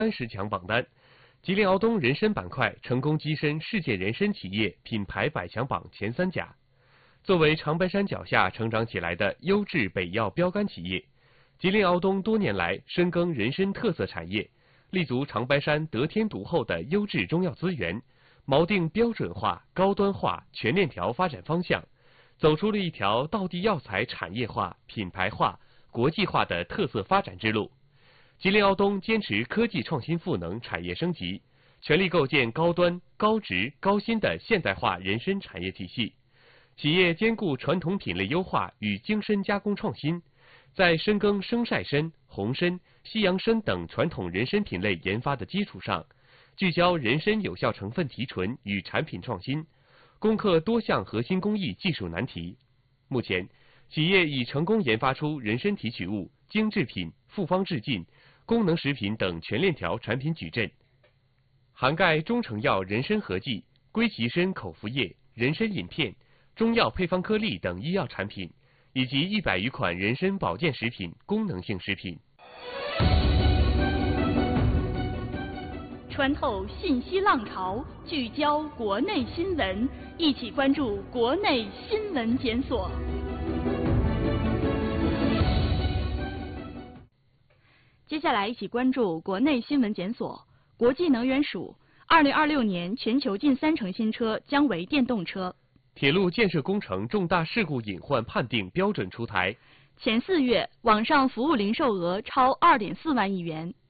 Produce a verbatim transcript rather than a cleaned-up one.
三十强榜单，吉林敖东人参板块成功跻身世界人参企业品牌百强榜前三甲。作为长白山脚下成长起来的优质北药标杆企业，吉林敖东多年来深耕人参特色产业，立足长白山得天独厚的优质中药资源，锚定标准化、高端化、全链条发展方向，走出了一条道地药材产业化、品牌化、国际化的特色发展之路。吉林敖东坚持科技创新赋能产业升级，全力构建高端、高值、高新的现代化人参产业体系。企业兼顾传统品类优化与精深加工创新，在深耕生晒参、红参、西洋参等传统人参品类研发的基础上，聚焦人参有效成分提纯与产品创新，攻克多项核心工艺技术难题。目前，企业已成功研发出人参提取物、精制品、复方制剂、功能食品等全链条产品矩阵，涵盖中成药人参合剂、归奇参口服液、人参饮片、中药配方颗粒等医药产品，以及一百余款人参保健食品、功能性食品。 穿透信息浪潮，聚焦国内新闻，一起关注国内新闻检索。接下来一起关注国内新闻检索。国际能源署，二零二六年全球近三成新车将为电动车。 铁路建设工程重大事故隐患判定标准出台。 前四月，网上服务零售额超二点四万亿元。